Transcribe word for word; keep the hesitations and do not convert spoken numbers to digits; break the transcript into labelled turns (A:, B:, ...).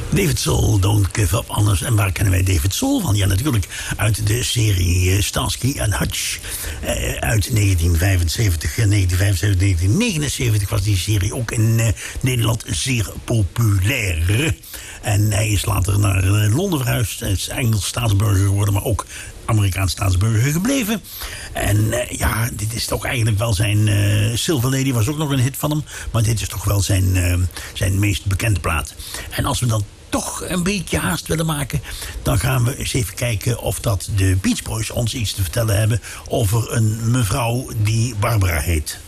A: David Soul, Don't Give Up Anders. En waar kennen wij David Soul van? Ja, natuurlijk uit de serie uh, Starsky en Hutch. Uh, uit negentien vijfenzeventig, uh, negentien vijfenzeventig, negentien negenenzeventig was die serie ook in uh, Nederland zeer populair. En hij is later naar uh, Londen verhuisd. Hij is Engels staatsburger geworden, maar ook Amerikaans staatsburger gebleven. En uh, ja, dit is toch eigenlijk wel zijn... Uh, Silver Lady was ook nog een hit van hem. Maar dit is toch wel zijn, uh, zijn meest bekende plaat. En als we dan toch een beetje haast willen maken, dan gaan we eens even kijken of dat de Beach Boys ons iets te vertellen hebben over een mevrouw die Barbara heet.